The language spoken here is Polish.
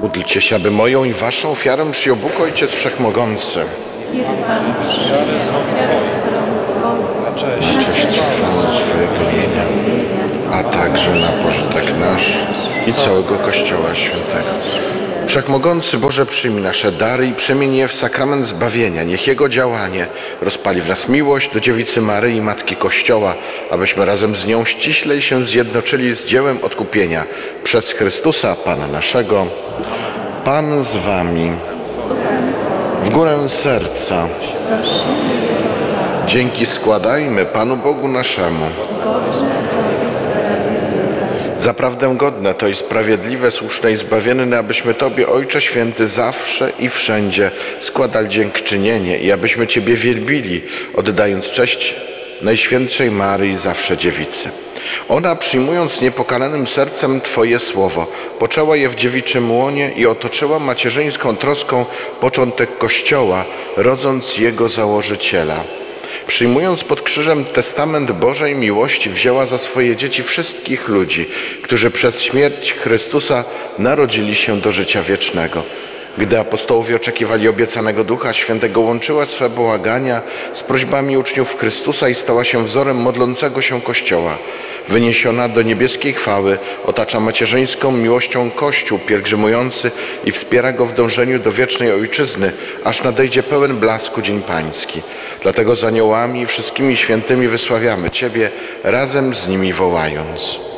Módlcie się, aby moją i waszą ofiarę przyjął Bóg Ojciec Wszechmogący. Na cześć Cześć i chwałę swojego imienia, a także na pożytek nasz i całego Kościoła Świętego. Wszechmogący Boże, przyjmij nasze dary i przemień je w sakrament zbawienia. Niech Jego działanie rozpali w nas miłość do Dziewicy Maryi, Matki Kościoła, abyśmy razem z nią ściślej się zjednoczyli z dziełem odkupienia przez Chrystusa, Pana naszego. Pan z wami. W górę serca. Dzięki składajmy Panu Bogu naszemu. Zaprawdę godne to i sprawiedliwe, słuszne i zbawienne, abyśmy Tobie, Ojcze Święty, zawsze i wszędzie składali dziękczynienie i abyśmy Ciebie wielbili, oddając cześć Najświętszej Maryi, zawsze Dziewicy. Ona, przyjmując niepokalanym sercem Twoje słowo, poczęła je w dziewiczym łonie i otoczyła macierzyńską troską początek Kościoła, rodząc jego założyciela. Przyjmując pod krzyżem testament Bożej miłości, wzięła za swoje dzieci wszystkich ludzi, którzy przez śmierć Chrystusa narodzili się do życia wiecznego. Gdy apostołowie oczekiwali obiecanego Ducha Świętego, łączyła swe błagania z prośbami uczniów Chrystusa i stała się wzorem modlącego się Kościoła. Wyniesiona do niebieskiej chwały, otacza macierzyńską miłością Kościół pielgrzymujący i wspiera go w dążeniu do wiecznej Ojczyzny, aż nadejdzie pełen blasku Dzień Pański. Dlatego z aniołami i wszystkimi świętymi wysławiamy Ciebie, razem z nimi wołając.